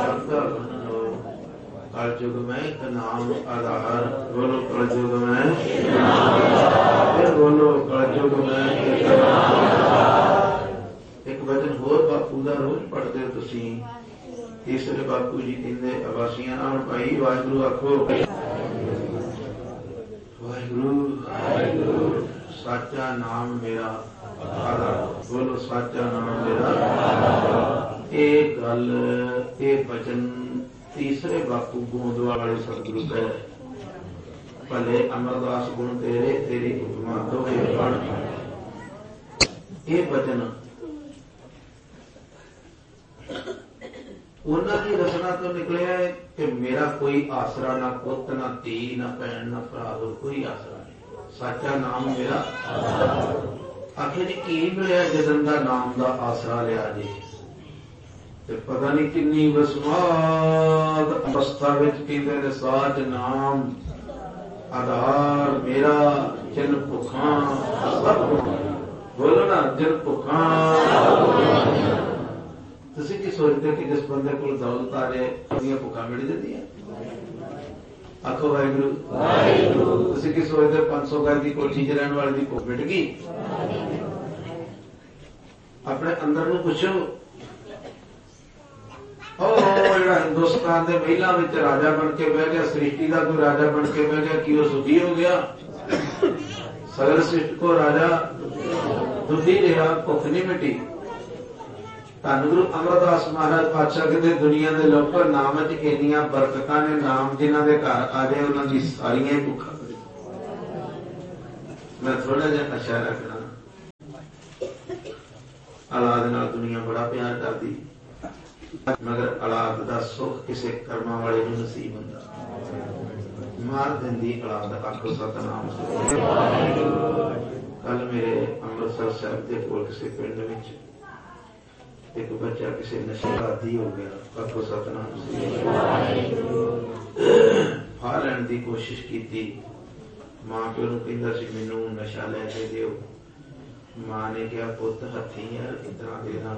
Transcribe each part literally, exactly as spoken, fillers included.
कलयुग में एक नाम आधार। बोलो कलयुग में बोलो कलयुग में एक नाम आधार। एक वचन होर बापू का रोज पढ़ते हो तुसी। तीसरे बापू जी कहते अवासियां नाल भाई वाहिगुरू आखो। वाहिगुरू वाहिगुरू साचा नाम मेरा आधार। बोलो साचा नाम मेरा आधार। एक गल एक वचन तीसरे बापू गोंदवाल वाले सतगुरु कह भले अमरदास गुण तेरे तेरी उपमा दो बण। ये वचन उन्होंने रचना तो निकलिया है कि मेरा कोई आसरा ना पुत ना धी ना भैन ना भरा और कोई आसरा नहीं। साचा नाम मेरा आखिर जी की मिलिया जदन का नाम का आसरा लिया जी। पता नहीं किन्नी वसमाद अवस्था कहते साच नाम आधार मेरा जिन भुखा। बोलो ना जिन भुखा। तुसी की सोचते कि जिस बंदे को दौलत आ जाए अपनी भुखा मिट जाती है। आखो वाहिगुरू। तुसी की सोचते पांच सौ गज की कोठी च रहने वाले की भुख मिट गई। अपने अंदर नूं पुछो हिंदुस्तान के महिला में राजा बन के बह गया सृष्टि का कोई राजा बन के बह गया कि वह सुखी हो गया। सगल सृष्टि को राजा दुखी रहा भुख नहीं मिटी। धन गुरु अमरदास महाराज पातशाह कहते दुनिया के लोगों नाम इन्नियां बरकतां ने नाम जिन्हां दे घर आ जाए उन्हां दी सारियां ही भुखा। मैं थोड़ा जिहा इशारा रखना औलाद नाल दुनिया बड़ा प्यार करती मगर औलाद का सुख किसी कर्मा वाले नूं नसीब हुंदा। मार दिंदी औलाद। आखो सतनाम। कल मेरे अमृतसर साहब के कोल किसी पिंड विच एक बच्चा किसी नशे का आदी हो गया। आखो सतनाम। फा लैण की कोशिश की। मां प्यो नूं कहंदा सी मैनूं नशा लै के दिओ। मां ने कहा पुत हथी यार कितना देना।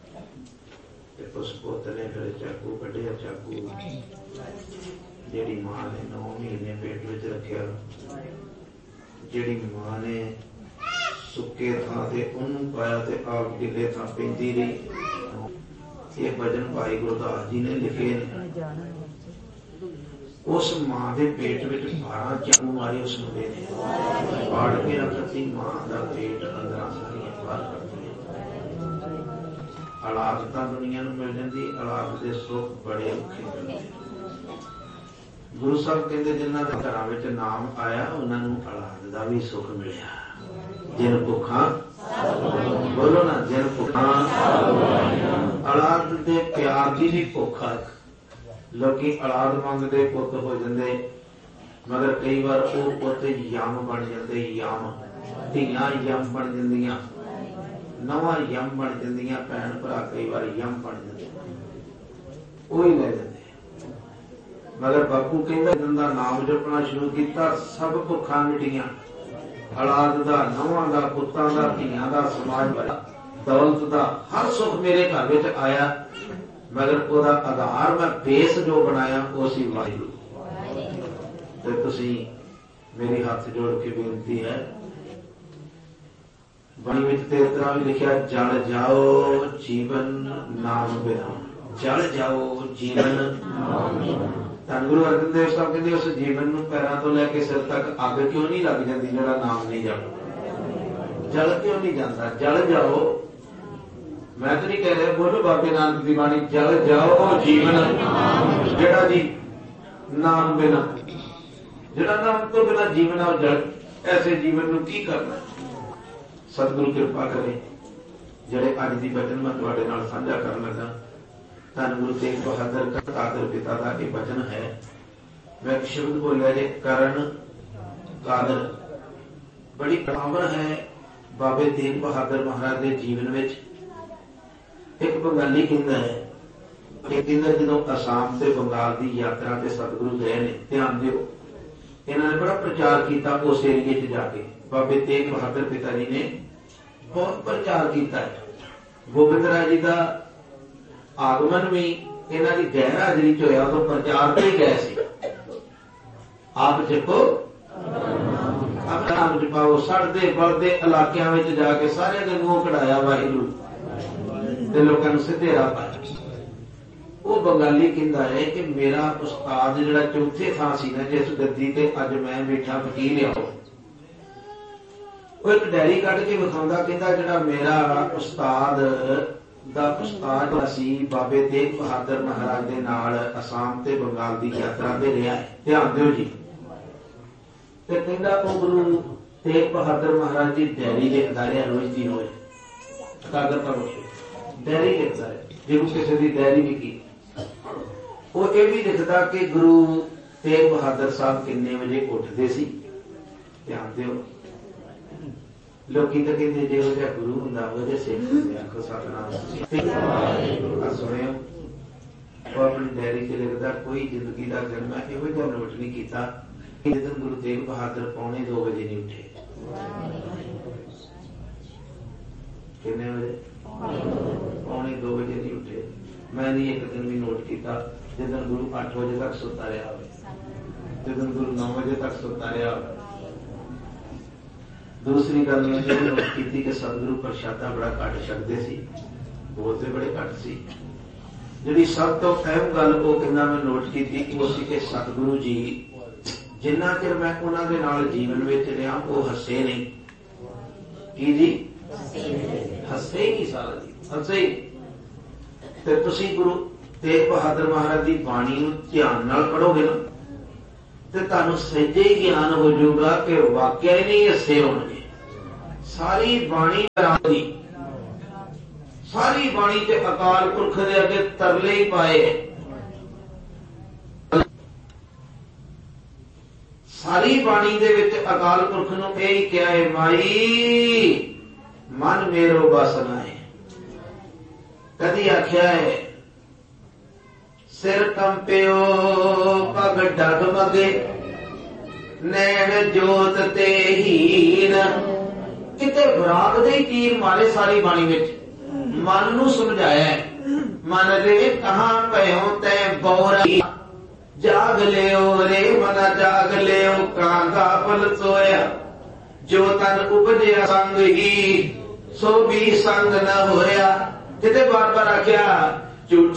उस पुत ने फिर चाकू कढ़िया। चाकू जिहड़ी मां ने नौ महीने पेट विच रखिया जिहड़ी मां ने सुके थां ते उहनूं पाया ते आप गिले थां पैंदी रही। ये भजन भाई गुरदास जी ने लिखे ने। उस मां के पेट विच बारह चाकू मारे उस मुंडे ने फाड़ के रखती। मां का पेट अंदर सारियां बाहर करती। औलाद तो दुनिया नूं मिल जाती। औलाद के सुख बड़े औखे मिलते। गुरु साहब कहते जिन्हां दे घरां विच नाम आया उन्हां नूं औलाद का भी सुख मिलिया। जिन भुखा। बोलो ना जिन भुखा। औलाद के प्यार की भी भुख है। लोग औलाद मंगते पुत हो जाते मगर कई बार वो पुत यम बन जाते। यम धियां यम बन जांदियां नवा यम बन जांदियां। भैन भरा कई बार यम बन जाते वो ही ले जाते। मगर बापू कहंदा जिंदा नाम जपना शुरू किया सब भुखा मिटियां। औलाद दा नौवां दा पुत्तां दा धियां दा समाज दा दौलत दा हर सुख मेरे घर विच आया। मगर ओदा आधार मैं बेस जो बनाया वो सी वाहिगुरू। ते तुसीं मेरी हाथ जोड़ के बेनती है बाणी विच ते इस तरह भी लिखा जल जाओ जीवन नाम बिना। जल जाओ जीवन। धन गुरु अर्जन देव साहब कहते उस जीवन नूं पैरां तो लैके सिर तक अग क्यों नहीं लग जाती जिहड़ा नाम नहीं जपदा। जल क्यों नहीं जाता। जल जाओ मैं तो नहीं कह रहा। बोलो बाबे नानक की बाणी जल जाओ जीवन जेड़ा जी नाम बिना। जेड़ा नाम तो बिना जीवन और जल ऐसे जीवन नूं की करना। सतगुरु कृपा करे जेड़े अज दी वचन मैं तुहाडे नाल साझा करन लगा। धन गुरु तेग बहादुर कादर पिता का यह वचन है। मैं एक शब्द बोलिया जे करण कादर बड़ी पावर है बाबे तेग बहादुर महाराज के जीवन में। एक बंगाली कहता है कहता जो असम से बंगाल की यात्रा से सतगुरु गए ने ध्यान दो इन्होंने बड़ा प्रचार किया उस एरिए च जाके। बाबे तेग बहादुर पिता जी ने बहुत प्रचार किया है। गोबिंद राय जी का आगमन भी इन्हां दी गैर हाजरी च होया उदों प्रचार ते ही गए सी। आप जपो अपना नाम जपाओ, सड़दे बलदे इलाकियां विच जाके सारे दे मूंह कढ़ाया वाहिगुरू ते लोकां नूं सिद्धे राह पाया। वो बंगाली कहंदा है कि मेरा उस्ताद जिहड़ा चौथे थां सी ना जिस गद्दी ते अज मैं बैठा फकीर आ, वो एक डायरी कढ के विखाउंदा, कहंदा जिहड़ा मेरा उस्ताद दा उस्ताद सी बाबे तेग बहादुर महाराज दे नाल असम ते बंगाल दी यात्रा ते रहा है। ध्यान दिओ जी। ते कहंदा वो गुरु तेग बहादुर महाराज जी डायरी लिखदा रहा रोज दी रोज, कागज पर डायरी लिखदा रहा, जिहू किसी दी डायरी भी की। वो ये भी लिखदा कि गुरु तेग बहादुर साहब किन्ने बजे उठदे सी। ध्यान दिओ। लोकी तो कहते जो जिहा गुरु हुंदा वो जिहा सिख हुंदे, आखो सतनाम। सुनियो, वो अपनी डायरी च लिखदा कोई जिंदगी का जन्म मैं इहो जिहा नोट नहीं किया कि जिस दिन गुरु तेग बहादुर पौने दो बजे नहीं उठे। कितने बजे? पौने दो बजे नहीं उठे। मैं नहीं एक दिन भी नोट किया जिस दिन गुरु अठ बजे तक सुता रहा हो, जिस दिन गुरु नौ बजे तक सुता रहा हो। दूसरी गल मैं जो नोट की कि सतगुरु प्रशादा बड़ा घट छकते सी, बोलते बड़े घट सी। जी सब तो अहम गल वो कहना मैं नोट की वो सी कि सतगुरु जी जिन्ना चिर मैं उन्होंने नाल जीवन में रहा वो हसे नहीं। की जी? हसे ही नहीं सारा जी, हसे ही। ते तुसी गुरु तेग बहादुर महाराज की बाणी ध्यान नाल पढ़ोगे ना तो तुहानू सहेजे ही ज्ञान हो जाऊगा कि वाकया ही नहीं हसे होंगे। सारी बाणी दी सारी बाणी च अकाल पुरख दे अगे तरले ही पाए। सारी बाणी दे विच अकाल पुरख नूं यही कहा है माई मन मेरो बस ना है। कदी आख्या है सिर कंप्यो पग डगमगे नैन जोत ते हीन। किते विराग दे तीर मारे सारी बाणी विच मन नूं समझाया मन रे कहां पयो तै बौरा जाग लियो रे मना जाग लियो कांगा पल सोया जो तन उपजया संग ही सो भी संग न होया। किते बार बार आख्या झूठी